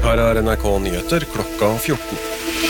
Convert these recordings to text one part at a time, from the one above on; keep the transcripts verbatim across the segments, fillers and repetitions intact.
Her er N R K Nyheter klokka fjorten.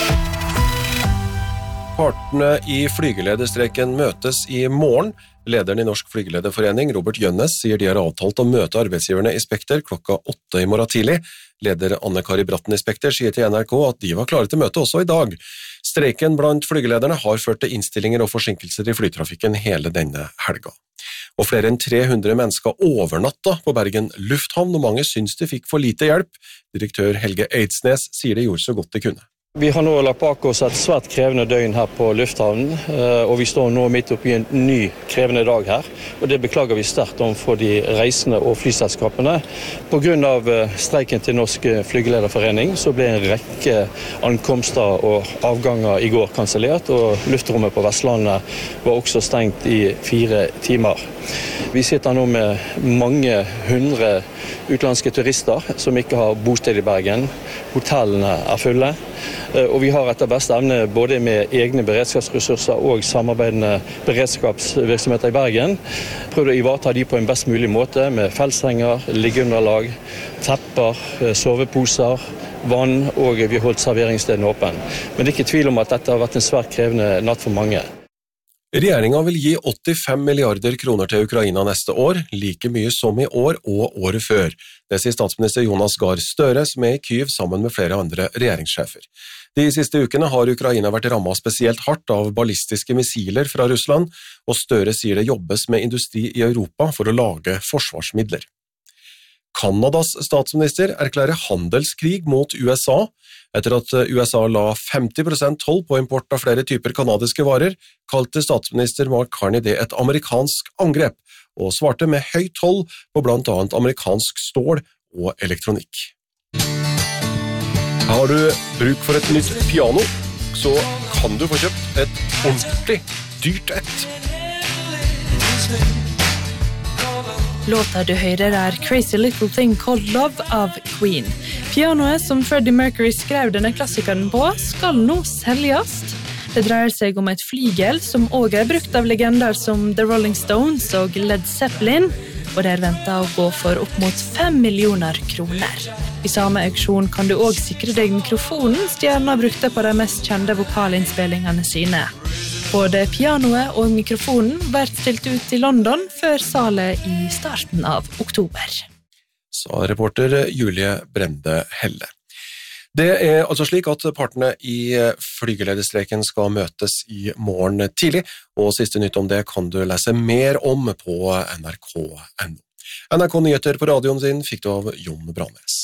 Partene i flygelederstreiken møtes i morgen. Lederen i Norsk Flygelederforening, Robert Gjønnes, sier de har avtalt å møte arbeidsgiverne i Spekter klokka åtte i morgen tidlig. Leder Anne-Kari Bratten i Spekter sier til N R K at de var klare til møte også i dag. Streiken blant flygelederne har ført til innstillinger og forsinkelser i flytrafikken hele denne helga. Og flere enn tre hundre mennesker overnatta på Bergen lufthavn, og mange syns de fikk for lite hjelp. Direktør Helge Eidsnes sier de gjorde så godt de kunne. Vi har nå lagt bak oss et svært krevende døgn her på lufthavnen, og vi står nå midt oppe i en ny krevende dag her. Og det beklager vi sterkt overfor de reisende og flyselskapene. På grunn av streiken til Norsk Flygelederforening så ble en rekke ankomster og avganger i går kansellert, og luftrommet på Vestlandet var også stengt i fire timer. Vi sitter nå med mange hundre utenlandske turister som ikke har bosted i Bergen. Hotellene er fulle. Og vi har etter beste evne både med egne beredskapsressurser og samarbeidende beredskapsvirksomheter i Bergen prøvd å ivareta de på en best mulig måte med feltsenger, liggeunderlag, tepper, soveposer, vann, og vi har holdt serveringsstedene åpen. Men det er ikke tvil om at dette har vært en svært krevende natt for mange. Regjeringen vil gi åttifem milliarder kroner til Ukraina neste år, like mye som i år og året før. Det sier statsminister Jonas Gahr Støre, som er i Kyiv sammen med flere andre regjeringssjefer. De siste ukene har Ukraina vært rammet spesielt hardt av ballistiske missiler fra Russland, og Støre sier det jobbes med industri i Europa for å lage forsvarsmidler. Kanadas statsminister erklærer handelskrig mot U S A. Etter at U S A la femti prosent toll på import av flere typer kanadiske varer, kalte statsminister Mark Carney det et amerikansk angrep, og svarte med høy toll på blant annet amerikansk stål og elektronikk. Har du bruk for et nytt piano, så kan du få kjøpt et ordentlig dyrt et. Låta du hører er Crazy Little Thing Called Love av Queen. Pianoet som Freddie Mercury skrev denne klassikeren på skal nå selges. Det dreier seg om et flygel som også er brukt av legender som The Rolling Stones og Led Zeppelin, og det er ventet å gå for opp mot fem millioner kroner. I samme auksjon kan du også sikre deg mikrofonen stjerna brukte på de mest kjente vokalinnspillingene sine. Både pianoet og mikrofonen blir stilt ut i London før salet i starten av oktober. Sa reporter Julie Brende Helle. Det er altså slik at partene i flygelederstreiken skal møtes i morgen tidlig, og siste nytt om det kan du lese mer om på N R K punktum N O. N R K Nyheter på radioen sin fikk du av Jon Brannes.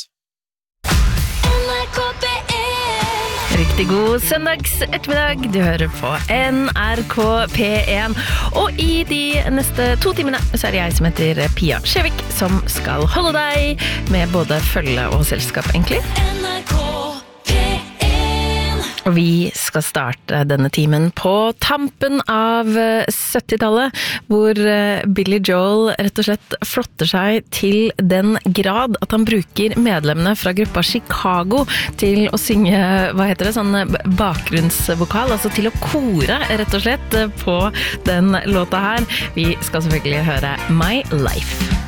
Riktig god søndags ettermiddag, du hører på N R K P en, og i de neste to timene så er det jeg som heter Pia Skjevik som skal holde deg med både følge og selskap egentlig. N R K P en. Og vi skal starte denne timen på tampen av syttitallet, hvor Billy Joel rett og slett flotter seg til den grad at han bruker medlemmene fra gruppa Chicago til å synge, hva heter det, sånn bakgrunnsvokal, altså til å kore rett og slett på den låta her. Vi skal selvfølgelig høre My Life.